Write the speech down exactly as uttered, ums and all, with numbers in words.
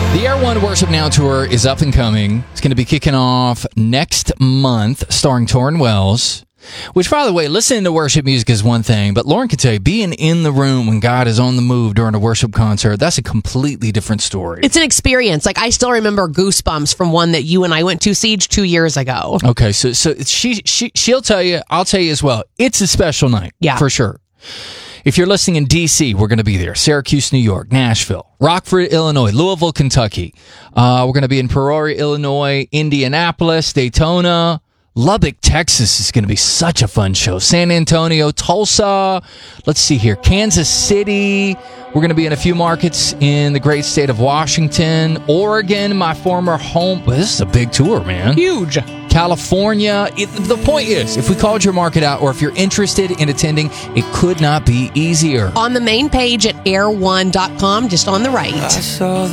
The Air One Worship Now Tour is up and coming. It's going to be kicking off next month, starring Torrin Wells. Which, by the way, listening to worship music is one thing, but Lauren can tell you, being in the room when God is on the move during a worship concert, that's a completely different story. It's an experience. Like, I still remember goosebumps from one that you and I went to, Siege, two years ago. Okay, so so she she she'll tell you, I'll tell you as well. It's a special night, yeah, for sure. If you're listening in D C, we're going to be there. Syracuse, New York, Nashville, Rockford, Illinois, Louisville, Kentucky. Uh, we're going to be in Peoria, Illinois, Indianapolis, Daytona. Lubbock, Texas is going to be such a fun show. San Antonio, Tulsa. Let's see here. Kansas City. We're going to be in a few markets in the great state of Washington. Oregon, my former home. Well, this is a big tour, man. Huge. California. It, the point is, if we called your market out or if you're interested in attending, it could not be easier. On the main page at air one dot com, just on the right. I saw